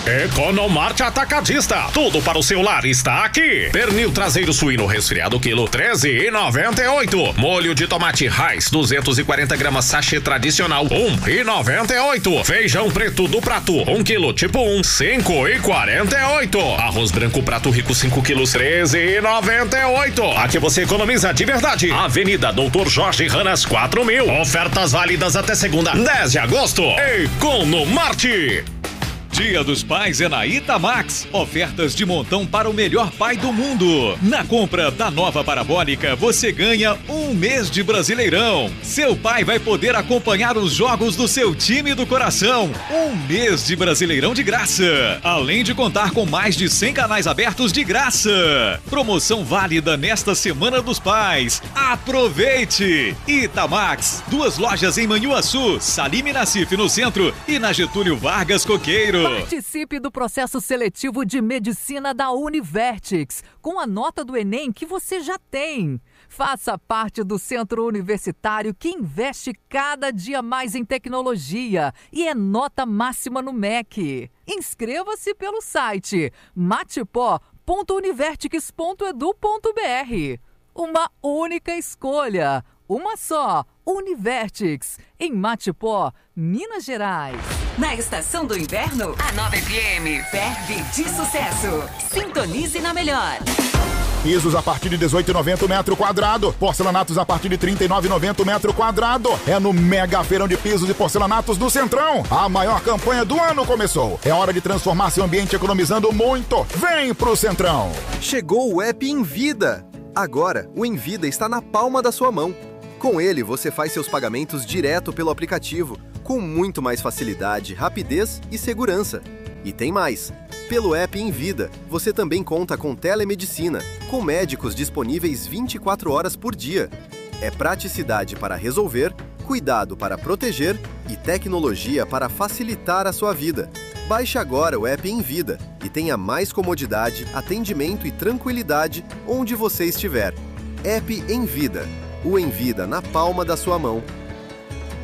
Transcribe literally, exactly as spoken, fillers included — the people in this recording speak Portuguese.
Economarte Atacadista. Tudo para o seu lar está aqui. Pernil traseiro suíno resfriado quilo treze e noventa e oito. Molho de tomate Raiz duzentos e quarenta gramas sachê tradicional um e noventa e oito. Feijão preto do prato um quilo tipo um cinco e quarenta e oito. Arroz branco prato rico cinco quilos treze e noventa e oito. Aqui você economiza de verdade. Avenida Doutor Jorge Ranas quatro mil. Ofertas válidas até segunda, dez de agosto. Economarte. Dia dos Pais é na Itamax. Ofertas de montão para o melhor pai do mundo. Na compra da nova parabólica, você ganha um mês de Brasileirão. Seu pai vai poder acompanhar os jogos do seu time do coração. Um mês de Brasileirão de graça. Além de contar com mais de cem canais abertos de graça. Promoção válida nesta Semana dos Pais. Aproveite! Itamax. Duas lojas em Manhuaçu, Salim e Nassif no centro e na Getúlio Vargas Coqueiro. Participe do processo seletivo de medicina da Univertix, com a nota do Enem que você já tem. Faça parte do centro universitário que investe cada dia mais em tecnologia e é nota máxima no M E C. Inscreva-se pelo site matipó ponto univertix ponto edu ponto br. Uma única escolha, uma só, Univertix, em Matipó, Minas Gerais. Na estação do inverno, a nova F M ferve de sucesso. Sintonize na melhor. Pisos a partir de dezoito reais e noventa centavos o metro quadrado. Porcelanatos a partir de trinta e nove reais e noventa centavos o metro quadrado. É no Mega Feirão de Pisos e Porcelanatos do Centrão. A maior campanha do ano começou. É hora de transformar seu ambiente economizando muito. Vem pro Centrão. Chegou o app Envida. Agora, o Envida está na palma da sua mão. Com ele, você faz seus pagamentos direto pelo aplicativo, com muito mais facilidade, rapidez e segurança. E tem mais! Pelo app Envida, você também conta com telemedicina, com médicos disponíveis vinte e quatro horas por dia. É praticidade para resolver, cuidado para proteger e tecnologia para facilitar a sua vida. Baixe agora o app Envida e tenha mais comodidade, atendimento e tranquilidade onde você estiver. App Envida. O Envida na palma da sua mão.